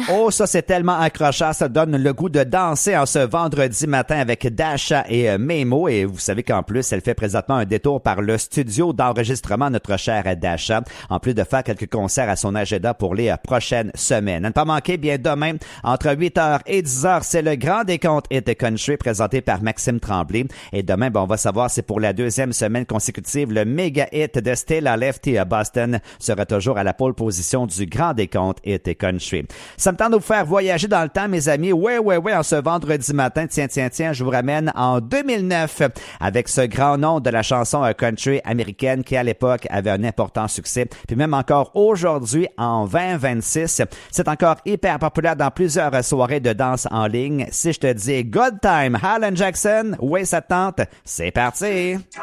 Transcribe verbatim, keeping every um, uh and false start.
Oh, ça, c'est tellement accrocheur. Ça donne le goût de danser en ce vendredi matin avec Dasha et euh, Memo. Et vous savez qu'en plus, elle fait présentement un détour par le studio d'enregistrement, notre chère Dasha, en plus de faire quelques concerts à son agenda pour les euh, prochaines semaines. À ne pas manquer, bien demain, entre huit heures et dix heures, c'est le Grand Décompte Hit Country présenté par Maxime Tremblay. Et demain, ben, on va savoir si pour la deuxième semaine consécutive, le méga hit de Still I Lefty à Boston sera toujours à la pole position du Grand Décompte Hit Country. Ça me tente de vous faire voyager dans le temps, mes amis. Ouais, ouais, ouais, en ce vendredi matin, tiens, tiens, tiens, je vous ramène en deux mille neuf avec ce grand nom de la chanson country américaine qui, à l'époque, avait un important succès. Puis même encore aujourd'hui, en vingt vingt-six, c'est encore hyper populaire dans plusieurs soirées de danse en ligne. Si je te dis Good Time, Alan Jackson, ouais, ça te tente, c'est parti!